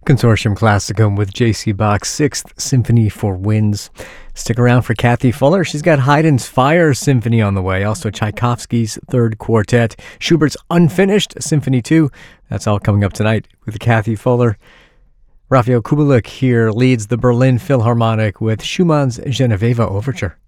Consortium Classicum with J.C. Bach's Sixth Symphony for Winds. Stick around for Kathy Fuller. She's got Haydn's Fire Symphony on the way, also Tchaikovsky's Third Quartet, Schubert's Unfinished Symphony 2. That's all coming up tonight with Kathy Fuller. Rafael Kubelik here leads the Berlin Philharmonic with Schumann's Genoveva Overture.